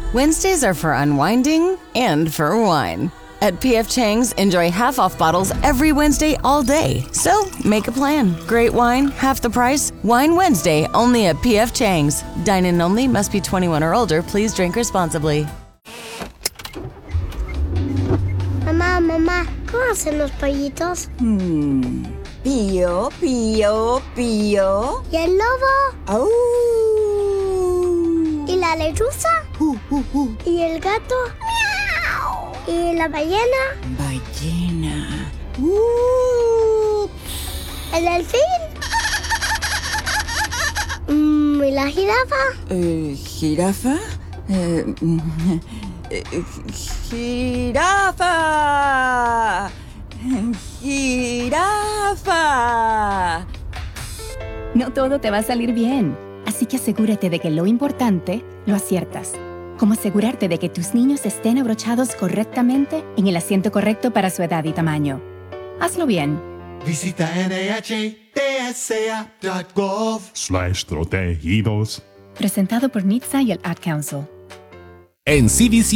Wednesdays are for unwinding and for wine. At P.F. Chang's, enjoy half-off bottles every Wednesday all day. So, make a plan. Great wine, half the price. Wine Wednesday, only at P.F. Chang's. Dine-in only, must be 21 or older. Please drink responsibly. Mamá, ¿cómo hacen los pollitos? Pío, pío, pío. ¿Y el lobo? ¡Au! ¿Y la lechuza? ¿Y el gato? ¡Miau! ¿Y la ballena? Ballena. ¿El delfín? ¿Y la jirafa? ¿Jirafa? ¡Jirafa! ¡Jirafa! No todo te va a salir bien, así que asegúrate de que lo importante lo aciertas. Como asegurarte de que tus niños estén abrochados correctamente en el asiento correcto para su edad y tamaño. Hazlo bien. Visita NIHTSA.gov/protegidos. Presentado por NHTSA y el Ad Council. En CBC